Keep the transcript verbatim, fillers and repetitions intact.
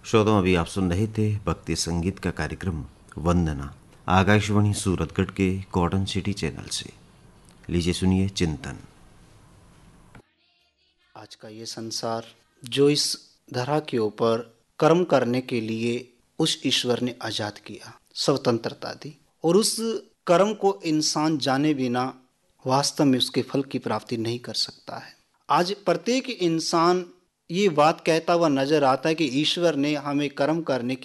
श्रोताओं, अभी आप सुन रहे थे भक्ति संगीत का कार्यक्रम वंदना, आकाशवाणी सूरतगढ़ के कॉटन सिटी चैनल से। लीजिए सुनिए चिंतन। आज का ये संसार जो इस धरा के ऊपर कर्म करने के लिए उस ईश्वर ने आजाद किया, स्वतंत्रता दी, और उस कर्म को इंसान जाने बिना वास्तव में उसके फल की प्राप्ति नहीं कर सकता है। आज प्रत्येक इंसान ये बात कहता हुआ नजर आता है कि ईश्वर ने हमें कर्म करने की